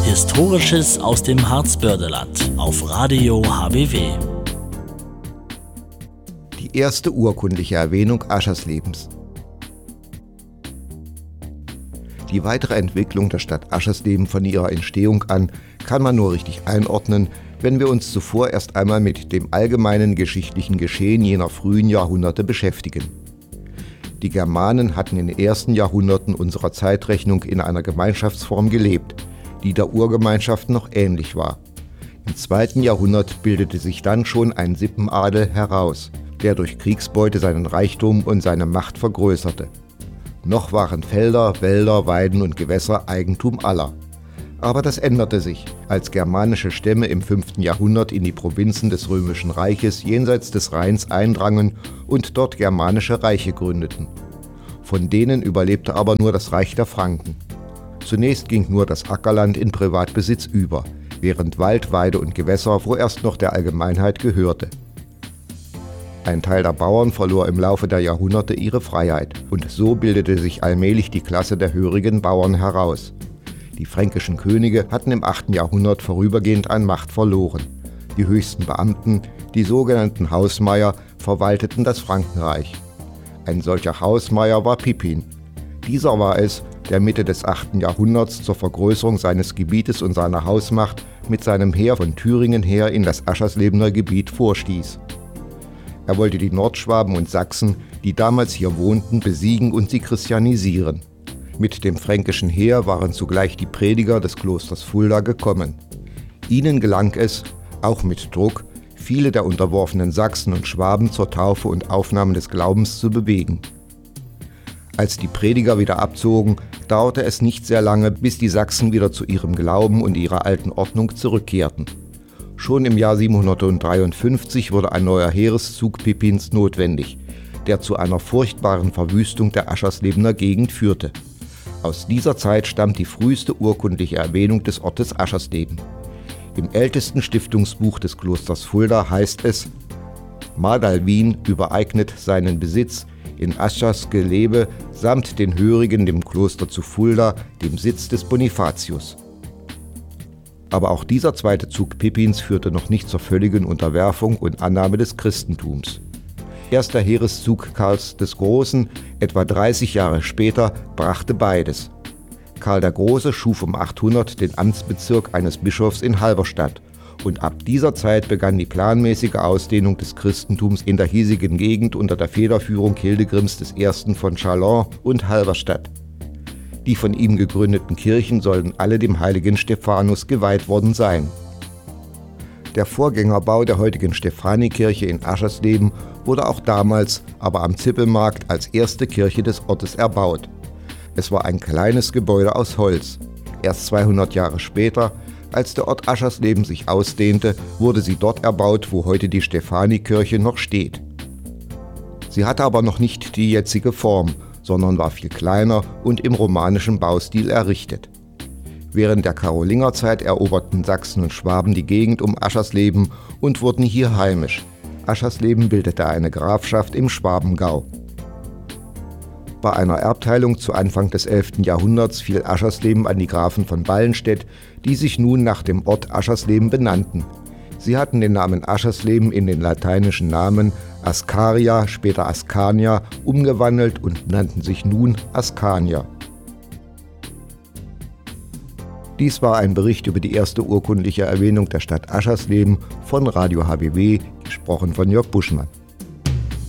Historisches aus dem Harzbördeland auf Radio HBW. Die erste urkundliche Erwähnung Ascherslebens. Die weitere Entwicklung der Stadt Aschersleben von ihrer Entstehung an kann man nur richtig einordnen, wenn wir uns zuvor erst einmal mit dem allgemeinen geschichtlichen Geschehen jener frühen Jahrhunderte beschäftigen. Die Germanen hatten in den ersten Jahrhunderten unserer Zeitrechnung in einer Gemeinschaftsform gelebt, die der Urgemeinschaft noch ähnlich war. Im 2. Jahrhundert bildete sich dann schon ein Sippenadel heraus, der durch Kriegsbeute seinen Reichtum und seine Macht vergrößerte. Noch waren Felder, Wälder, Weiden und Gewässer Eigentum aller. Aber das änderte sich, als germanische Stämme im 5. Jahrhundert in die Provinzen des Römischen Reiches jenseits des Rheins eindrangen und dort germanische Reiche gründeten. Von denen überlebte aber nur das Reich der Franken. Zunächst ging nur das Ackerland in Privatbesitz über, während Wald, Weide und Gewässer vorerst noch der Allgemeinheit gehörte. Ein Teil der Bauern verlor im Laufe der Jahrhunderte ihre Freiheit und so bildete sich allmählich die Klasse der hörigen Bauern heraus. Die fränkischen Könige hatten im 8. Jahrhundert vorübergehend an Macht verloren. Die höchsten Beamten, die sogenannten Hausmeier, verwalteten das Frankenreich. Ein solcher Hausmeier war Pippin. Dieser war es, der Mitte des 8. Jahrhunderts zur Vergrößerung seines Gebietes und seiner Hausmacht mit seinem Heer von Thüringen her in das Ascherslebener Gebiet vorstieß. Er wollte die Nordschwaben und Sachsen, die damals hier wohnten, besiegen und sie christianisieren. Mit dem fränkischen Heer waren zugleich die Prediger des Klosters Fulda gekommen. Ihnen gelang es, auch mit Druck, viele der unterworfenen Sachsen und Schwaben zur Taufe und Aufnahme des Glaubens zu bewegen. Als die Prediger wieder abzogen, dauerte es nicht sehr lange, bis die Sachsen wieder zu ihrem Glauben und ihrer alten Ordnung zurückkehrten. Schon im Jahr 753 wurde ein neuer Heereszug Pippins notwendig, der zu einer furchtbaren Verwüstung der Ascherslebener Gegend führte. Aus dieser Zeit stammt die früheste urkundliche Erwähnung des Ortes Aschersleben. Im ältesten Stiftungsbuch des Klosters Fulda heißt es: Madalwin übereignet seinen Besitz in Aschers Gelebe samt den Hörigen dem Kloster zu Fulda, dem Sitz des Bonifatius. Aber auch dieser zweite Zug Pippins führte noch nicht zur völligen Unterwerfung und Annahme des Christentums. Erst der Heereszug Karls des Großen, etwa 30 Jahre später, brachte beides. Karl der Große schuf um 800 den Amtsbezirk eines Bischofs in Halberstadt und ab dieser Zeit begann die planmäßige Ausdehnung des Christentums in der hiesigen Gegend unter der Federführung Hildegrims I. von Châlons und Halberstadt. Die von ihm gegründeten Kirchen sollen alle dem heiligen Stephanus geweiht worden sein. Der Vorgängerbau der heutigen Stephanikirche in Aschersleben wurde auch damals, aber am Zippelmarkt, als erste Kirche des Ortes erbaut. Es war ein kleines Gebäude aus Holz. Erst 200 Jahre später, als der Ort Aschersleben sich ausdehnte, wurde sie dort erbaut, wo heute die Stephanikirche noch steht. Sie hatte aber noch nicht die jetzige Form, sondern war viel kleiner und im romanischen Baustil errichtet. Während der Karolingerzeit eroberten Sachsen und Schwaben die Gegend um Aschersleben und wurden hier heimisch. Aschersleben bildete eine Grafschaft im Schwabengau. Bei einer Erbteilung zu Anfang des 11. Jahrhunderts fiel Aschersleben an die Grafen von Ballenstedt, die sich nun nach dem Ort Aschersleben benannten. Sie hatten den Namen Aschersleben in den lateinischen Namen Ascaria, später Ascania, umgewandelt und nannten sich nun Ascanier. Dies war ein Bericht über die erste urkundliche Erwähnung der Stadt Aschersleben von Radio HBW, gesprochen von Jörg Buschmann.